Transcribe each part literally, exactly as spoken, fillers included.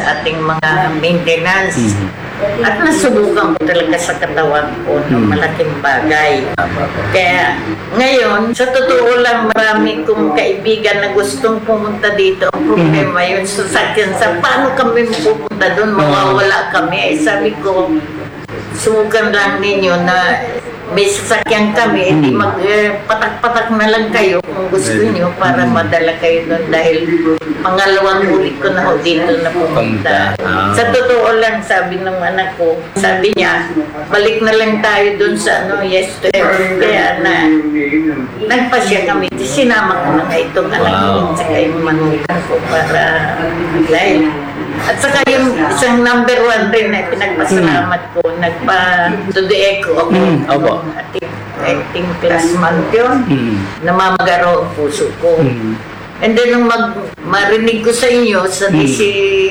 sa ating mga maintenance. Mm-hmm. At nasubukan ko talaga sa katawan ko ng malaking bagay. Kaya ngayon, sa totoo lang, marami kong kaibigan na gustong pumunta dito. Ang problema yun, sasakyan sa paano kami pupunta doon, mawawala kami. Eh, sabi ko, subukan lang ninyo na may sasakyan kami, hindi mag-patak-patak na lang kayo kung gusto niyo para madala kayo doon dahil pangalawang ulit ko na ho dito na pumunta. Sa totoo lang, sabi ng anak ko, sabi niya, balik na lang tayo doon sa ano, yes to heaven. Kaya na, nagpasya kami. Sinama ko na nga itong anak ko at saka yung manukan ko para dahil at saka yung isang number one rin na pinagpasalamat ko, nagpa-to-the echo ako. Mm, opo. I think last month yun, mm. namamagaro ang puso ko. Mm. And then nung mag marinig ko sa inyo sa D C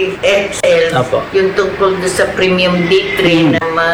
X L, mm. yung tungkol doon sa Premium D three mm. na ma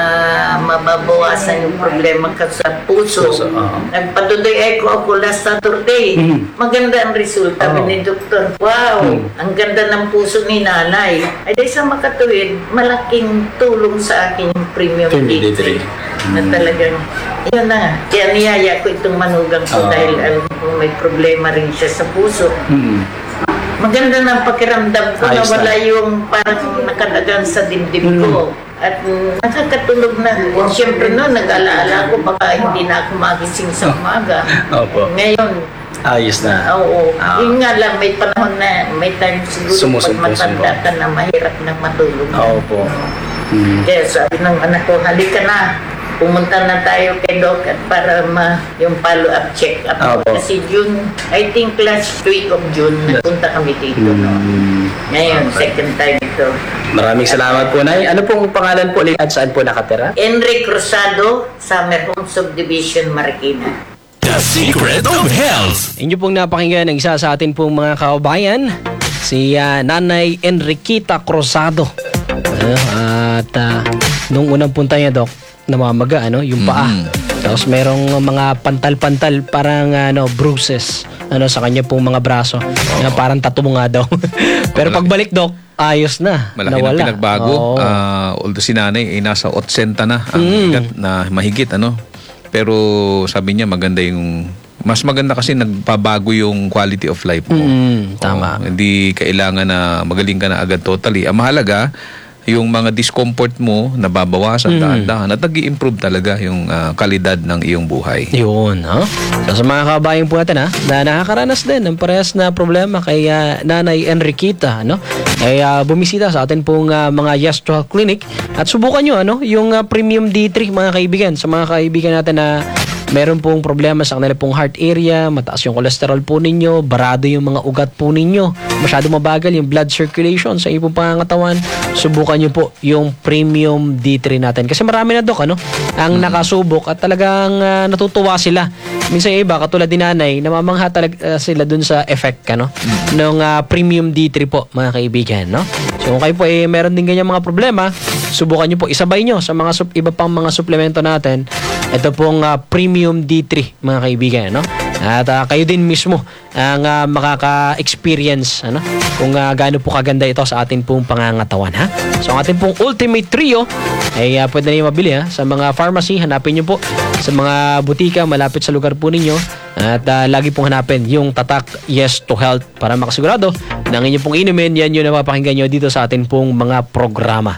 mababawasan yung problema ka sa puso. So, so, uh, nagpa-to-the echo ako last Saturday. Mm. Maganda ang resulta oh. ni Doktor. Wow! Mm. Ang ganda ng puso ni nanay. Ay dahil sa makatuwid, malaking tulong sa akin yung Premium D three. Mm. Na talagang, yun na nga. Kaya niyaya ko itong manugang ko oh. dahil alam ko may problema rin siya sa puso. Mm. Maganda ng pakiramdam ko na wala yung parang nakadagan sa dibdib mm. ko. At mm, nakakatulog na. At syempre no, nag-alaala ko baka hindi na ako magising sa umaga. Opo. Ngayon, ayos na. Oo. Ah. Yun nga lang, may panahon na, may time siguro pag matanda ka na mahirap na matulog. Opo. Mm. Kaya sabi ng anak ko, halika na. Pumunta na tayo kay Doc at para ma, yung follow-up check-up. Oh, kasi June, I think last week of June, napunta kami dito. Mm. No? Ngayon, second time ito. Maraming salamat po, Nay. Ano pong pangalan po ulit at saan po nakatira? Enrique Cruzado, Summer Home Subdivision, Marikina. The Secret of Health. Inyo pong napakinggan ng isa sa atin pong mga kababayan, si uh, Nanay Enriquita Cruzado. Uh, at uh, nung unang punta niya, Doc, namamaga ano yung paa. Mm-hmm. Tapos merong mga pantal-pantal parang ano bruises ano sa kanya pong mga braso. Oh. Na parang tattoo nga daw. Pero pagbalik, Doc, ayos na. Malaki nawala. Na pinagbago. Oh. Uh, although si nanay ay eh, nasa otsenta na ang mm. higat na mahigit ano. Pero sabi niya maganda yung mas maganda kasi nagpabago yung quality of life mo. Mm, tama. Oh, hindi kailangan na magaling ka na agad totally. Ang mahalaga yung mga discomfort mo nababawasan mm. dahan-dahan at nag-i-improve talaga yung uh, kalidad ng iyong buhay. Yun, ha? So, sa mga kababayan po natin, ha, na nakakaranas din ng parehas na problema kay uh, Nanay Enriquita, no? Ay uh, bumisita sa atin pong uh, mga Yes to Health Clinic at subukan nyo, ano, yung uh, Premium D three, mga kaibigan. Sa mga kaibigan natin na meron pong problema sa kanila pong heart area, mataas yung cholesterol po ninyo, barado yung mga ugat po ninyo, masyado mabagal yung blood circulation sa inyong pangangatawan, subukan nyo po yung Premium D three natin. Kasi marami na, Dok, ano, ang nakasubok at talagang uh, natutuwa sila. Minsan iba, katulad din nanay, namamangha talaga uh, sila dun sa effect, ano, mm. ng uh, Premium D three po, mga kaibigan, no? So kung kayo po eh, meron din ganyan mga problema, subukan nyo po, isabay nyo sa mga sup- iba pang mga suplemento natin. Ito pong uh, Premium D three, mga kaibigan, no? At uh, kayo din mismo ang uh, makaka-experience, ano, kung uh, gaano po kaganda ito sa ating pong pangangatawan, ha? So ang ating pong Ultimate Trio ay uh, pwede na yung mabili, ha? Sa mga pharmacy, hanapin nyo po sa mga butika malapit sa lugar po ninyo. At uh, lagi pong hanapin yung Tatak Yes to Health para makasigurado na ang inyong pong inumin, yan yung napapakinggan nyo dito sa ating pong mga programa.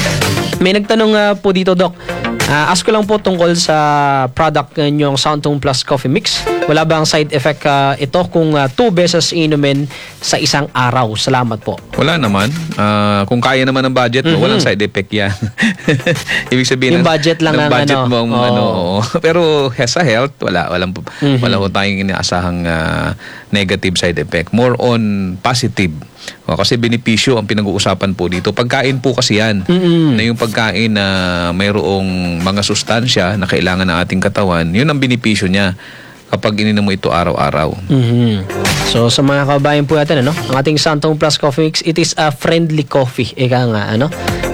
May nagtanong uh, po dito, Doc. Uh, ask ko lang po tungkol sa product nyo, Soundtone Plus Coffee Mix. Wala bang side effect uh, ito kung uh, two beses inumin sa isang araw? Salamat po. Wala naman. Uh, kung kaya naman ng budget mo, mm-hmm. walang side effect yan. Ibig sabihin yung ng, budget lang ng, ng budget ano. mong, oh. ano. Pero sa health, wala. Walang, mm-hmm. wala ko tayong inaasahang uh, negative side effect. More on positive. O, kasi benepisyo ang pinag-uusapan po dito. Pagkain po kasi yan. Mm-hmm. Na yung pagkain na mayroong mga sustansya na kailangan ng ating katawan, yun ang benepisyo niya kapag ininom mo ito araw-araw. Mm-hmm. So sa mga kababayan po natin, ano, ang ating Soundtone Plus Coffee Mix, it is a friendly coffee. Ika nga, ano?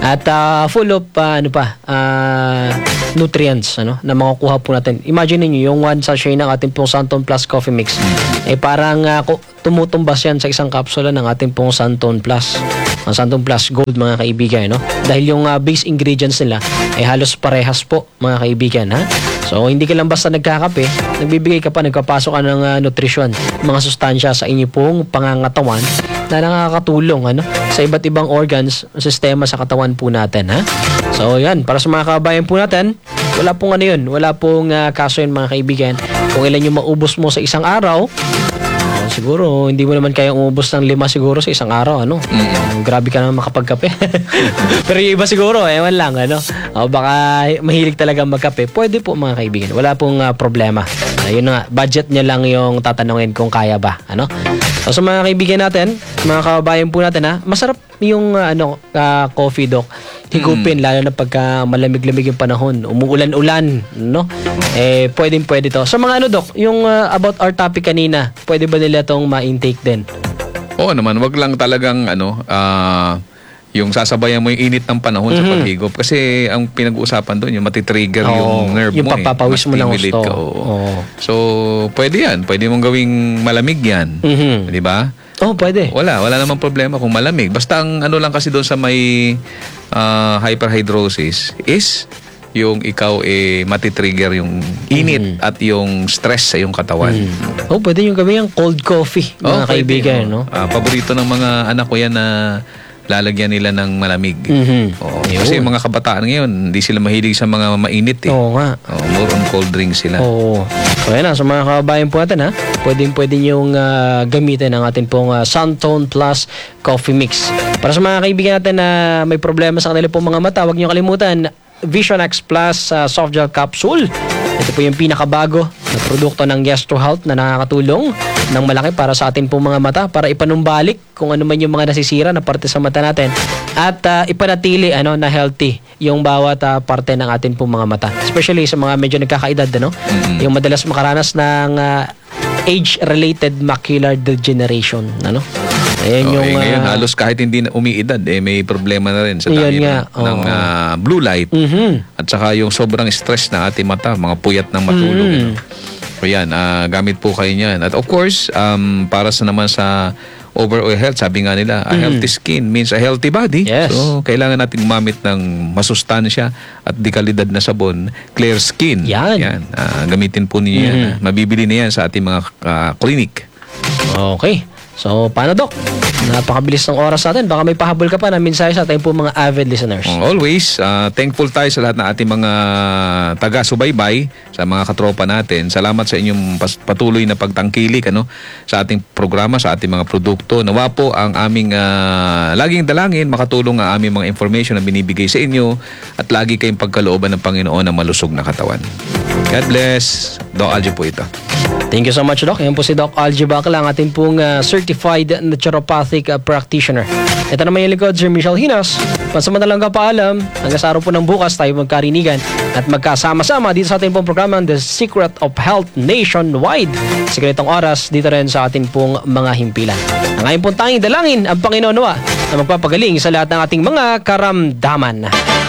At ah, full of ah, ano pa, ah, nutrients ano na makukuha po natin. Imagine niyo yung one sachet ng ating pong Santon Plus Coffee Mix. Eh parang ah, ku- tumutumbas yan sa isang kapsula ng ating pong Santon Plus. Ang Santon Plus Gold mga kaibigan, no? Dahil yung ah, base ingredients nila ay halos parehas po mga kaibigan, ha? So hindi ka lang basta nagkakape, nagbibigay ka pa, nagpapasok ka ng ah, nutrition, mga sustansya sa inyo pong pangangatawan na nakakatulong ano sa iba't ibang organs, sistema sa katawan po natin, ha. So yan, para sa mga kabayan po natin, wala pong ano yun, wala pong uh, kaso yun mga kaibigan. Kung ilan yung maubos mo sa isang araw, uh, siguro hindi mo naman kaya umubos ng lima siguro sa isang araw, ano. Uh, grabe ka naman makapagkape. Pero yung iba siguro, ewan lang, ano. Uh, baka mahilig talaga magkape. Pwede po mga kaibigan, wala pong uh, problema. Uh, yun nga, budget niya lang yung tatanungin kung kaya ba, ano. So, sa mga kaibigan natin, mga kababayan po natin, ha, masarap yung uh, ano uh, coffee, Doc. Higupin, lalo na pagka malamig-lamig yung panahon, umuulan-ulan, no? Eh, pwedeng-pwede to. Sa mga ano, Doc, yung uh, about our topic kanina, pwede ba nila tong ma-intake din? Oo naman, wag lang talagang ano, ah, yung sasabayan mo yung init ng panahon sa paghigop. Kasi ang pinag-uusapan doon, yung matitrigger Oo, yung nerve yung mo. papapawis eh. mo ng Ma-stimulate gusto. ka, oo. Oo. So, pwede yan. Pwede mong gawing malamig yan. Mhm. Di ba? Oh, pwede. Wala, wala namang problema kung malamig. Basta ang ano lang kasi doon sa may ah, hyperhidrosis is yung ikaw eh matitrigger yung init at yung stress sa iyong katawan. Oh, pwede yung gawin yung cold coffee, mga Oh, kaibigan, pwede, no? oh. Ah, paborito ng mga anak ko yan na lalagyan nila ng malamig. Mhm. Oo. Yun. Kasi mga kabataan ngayon, hindi sila mahilig sa mga mainit eh. Oo nga. Oh, more on cold drinks sila. Oo. So, yan na. Sa mga kababayan po natin, ha? Pwedeng pwede niyong ah, gamitin ang ating pong uh, Santon Plus Coffee Mix. Para sa mga kaibigan natin na may problema sa kanila pong mga mata, huwag niyo kalimutan, Vision X Plus uh, Soft Gel Capsule. Ito po yung pinakabago na produkto ng Yes to Health na nakakatulong ng malaki para sa atin pong mga mata, para ipanumbalik kung ano man yung mga nasisira na parte sa mata natin at uh, ipanatili ano na healthy yung bawat uh, parte ng atin pong mga mata, especially sa mga medyo nagkakaedad, ano, yung madalas makaranas ng uh, age-related macular degeneration, ano. Ayan Okay, yung ngayon uh, halos kahit hindi na umiidad eh may problema na rin sa Yun dahil nga, ng, ng oo. ah, blue light mhm. at saka yung sobrang stress ng ating mata, mga puyat ng matulog. Mm. ano. So yan, ah, gamit po kayo niyan. At of course, um, para sa naman sa overall health, sabi nga nila, a healthy skin means a healthy body. Yes. So kailangan natin gumamit ng masustansya at di kalidad na sabon, clear skin. Yan. Ah, gamitin po niyo yan. ah. Mabibili na yan sa ating mga ah, clinic. Okay. So, paano, Doc? Napakabilis ng oras natin. Baka may pahabol ka pa na mensahe sa ating po mga avid listeners. Oh, always, uh, thankful tayo sa lahat ng ating mga taga-subaybay, sa mga katropa natin. Salamat sa inyong pas- patuloy na pagtangkilik ano, sa ating programa, sa ating mga produkto. Nawa po ang aming uh, laging dalangin, makatulong ang aming mga information na binibigay sa inyo at lagi kayong pagkalooban ng Panginoon na malusog na katawan. God bless. Doc Algie po ito. Thank you so much, Doc. Yan po si Doc Algie Bacla, ang ating pong uh, certified naturopathic uh, practitioner. Ito naman yung likod, Sir Michelle Hinas. Pansamantalang kapaalam, hanggang sa araw po ng bukas tayo magkarinigan at magkasama-sama dito sa ating pong programa The Secret of Health Nationwide. Sa ganitong oras, dito rin sa ating pong mga himpilan. Ang ating pong tanging dalangin, ang Panginoon nawa na magpapagaling sa lahat ng ating mga karamdaman.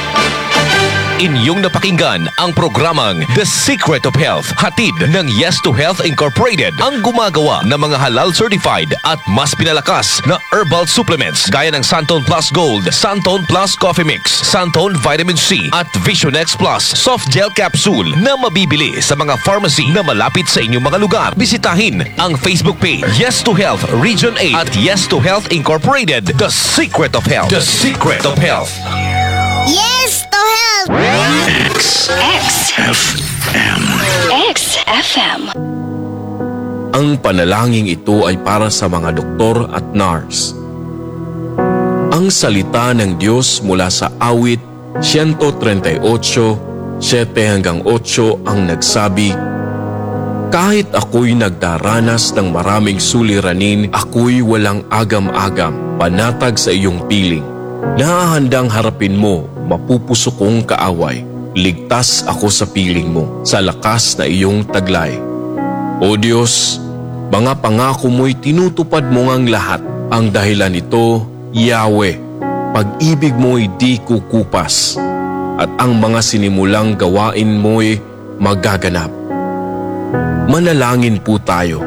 Inyong napakinggan ang programang The Secret of Health, hatid ng Yes to Health Incorporated, ang gumagawa ng mga halal certified at mas pinalakas na herbal supplements gaya ng Santon Plus Gold, Santon Plus Coffee Mix, Santon Vitamin C at Vision X Plus Soft Gel Capsule na mabibili sa mga pharmacy na malapit sa inyong mga lugar. Bisitahin ang Facebook page Yes to Health Region eight at Yes to Health Incorporated, The Secret of Health. The Secret of Health. Yes to help! X X F M. X F M. Ang panalangin ito ay para sa mga doktor at nurse. Ang salita ng Diyos mula sa awit one thirty-eight, seven hanggang eight ang nagsabi, kahit ako'y nagdaranas ng maraming suliranin, ako'y walang agam-agam, panatag sa iyong piling. Nahahandang harapin mo, mapupuso kong kaaway. Ligtas ako sa piling mo, sa lakas na iyong taglay. O Diyos, mga pangako mo'y tinutupad mo ngang lahat. Ang dahilan nito, Yahweh, pag-ibig mo'y di kukupas at ang mga sinimulang gawain mo'y magaganap. Manalangin po tayo.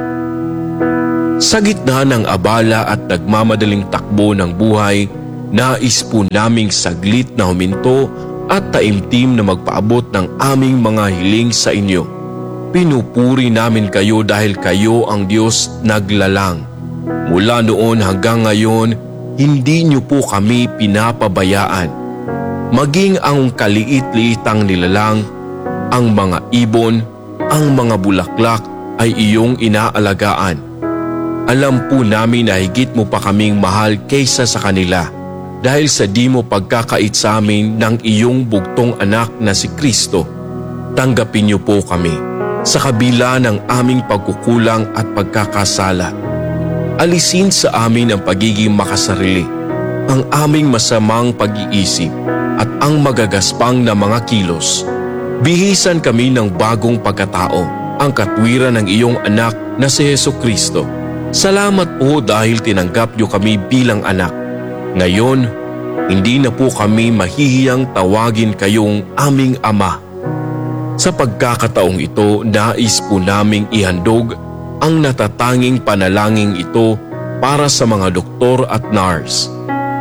Sa gitna ng abala at nagmamadaling takbo ng buhay, nais po naming saglit na huminto at taimtim na magpaabot ng aming mga hiling sa inyo. Pinupuri namin kayo dahil kayo ang Diyos naglalang. Mula noon hanggang ngayon, hindi niyo po kami pinapabayaan. Maging ang kaliit-liitang nilalang, ang mga ibon, ang mga bulaklak ay iyong inaalagaan. Alam po namin na higit mo pa kaming mahal kaysa sa kanila dahil sa di mo pagkakait sa amin ng iyong bugtong anak na si Kristo. Tanggapin niyo po kami sa kabila ng aming pagkukulang at pagkakasala. Alisin sa amin ang pagiging makasarili, ang aming masamang pag-iisip at ang magagaspang na mga kilos. Bihisan kami ng bagong pagkatao, ang katwiran ng iyong anak na si Jesucristo. Salamat po dahil tinanggap niyo kami bilang anak. Ngayon, hindi na po kami mahihiyang tawagin kayong aming ama. Sa pagkakataong ito, nais po naming ihandog ang natatanging panalangin ito para sa mga doktor at nurse.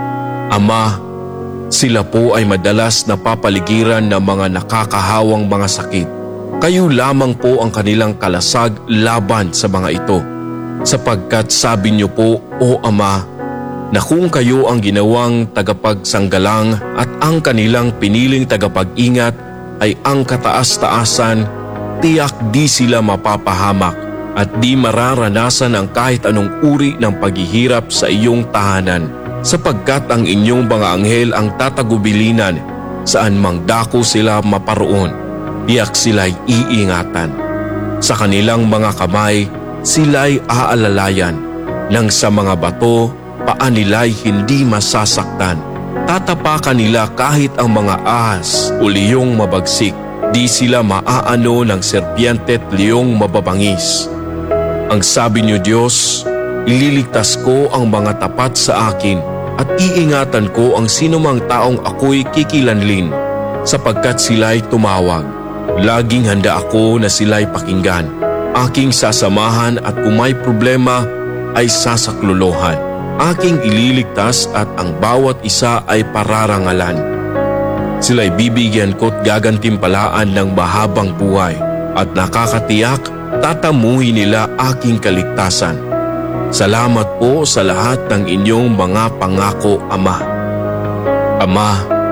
Ama, sila po ay madalas napapaligiran ng mga nakakahawang mga sakit. Kayo lamang po ang kanilang kalasag laban sa mga ito. Sapagkat sabi niyo po, O Ama, na kung kayo ang ginawang tagapagsanggalang at ang kanilang piniling tagapag-ingat ay ang kataas-taasan, tiyak di sila mapapahamak at di mararanasan ang kahit anong uri ng paghihirap sa iyong tahanan, sapagkat ang inyong mga anghel ang tatagubilinan saan mang dako sila maparoon, tiyak sila'y iingatan. Sa kanilang mga kamay, sila'y aalalayan, nang sa mga bato, paa nila'y hindi masasaktan. Tatapakan nila kahit ang mga ahas o liyong mabagsik, di sila maaano ng serpiente at liyong mababangis. Ang sabi niyo, Diyos, ililigtas ko ang mga tapat sa akin at iingatan ko ang sinumang taong ako'y kikilanlin, sapagkat sila'y tumawag. Laging handa ako na sila'y pakinggan. Aking sasamahan at kung may problema ay sasaklolohan. Aking ililigtas at ang bawat isa ay pararangalan. Sila'y bibigyan ko't gagantimpalaan ng mahabang buhay at nakakatiyak tatamuhin nila aking kaligtasan. Salamat po sa lahat ng inyong mga pangako, Ama. Ama,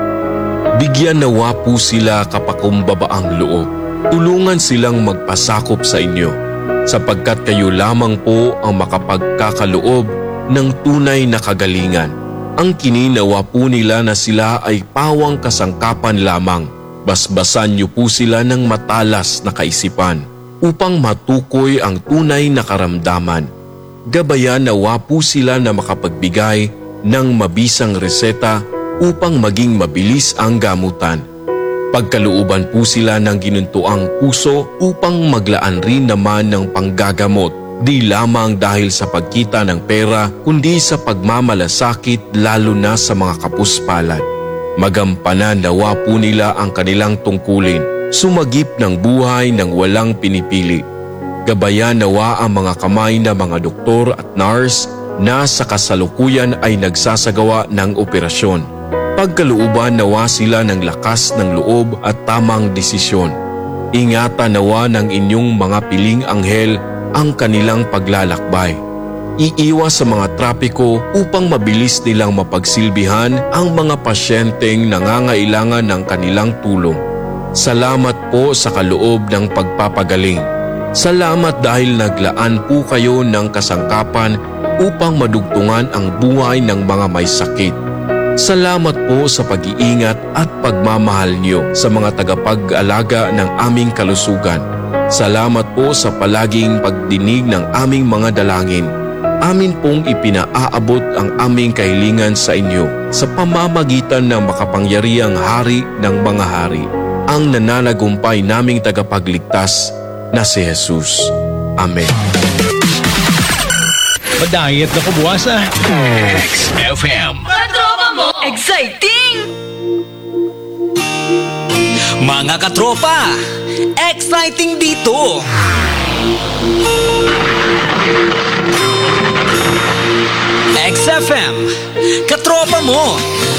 bigyan nawa po sila kapakumbabaang loob. Tulungan silang magpasakop sa inyo, sapagkat kayo lamang po ang makapagkakaloob ng tunay na kagalingan. Ang kininawa po nila na sila ay pawang kasangkapan lamang. Basbasan niyo po sila ng matalas na kaisipan upang matukoy ang tunay na karamdaman. Gabayan nawa po sila na makapagbigay ng mabisang reseta upang maging mabilis ang gamutan. Pagkalooban po sila ng ginuntuang puso upang maglaan rin naman ng panggagamot, di lamang dahil sa pagkita ng pera kundi sa pagmamalasakit lalo na sa mga kapuspalad. Magampanan nawa po nila ang kanilang tungkulin, sumagip ng buhay ng walang pinipili. Gabayan nawa ang mga kamay na mga doktor at nurse na sa kasalukuyan ay nagsasagawa ng operasyon. Pagkalooban nawa sila ng lakas ng loob at tamang desisyon. Ingatan nawa ng inyong mga piling anghel ang kanilang paglalakbay. Iiwas sa mga trapiko upang mabilis nilang mapagsilbihan ang mga pasyenteng nangangailangan ng kanilang tulong. Salamat po sa kaloob ng pagpapagaling. Salamat dahil naglaan po kayo ng kasangkapan upang madugtungan ang buhay ng mga may sakit. Salamat po sa pag-iingat at pagmamahal niyo sa mga tagapag-alaga ng aming kalusugan. Salamat po sa palaging pagdinig ng aming mga dalangin. Amin pong ipinaaabot ang aming kahilingan sa inyo sa pamamagitan ng makapangyarihang Hari ng mga hari, ang nananagumpay naming tagapagligtas na si Jesus. Amen. Madayat na kubuwasa. X F M. Exciting! Mga katropa, exciting dito! X F M, katropa mo,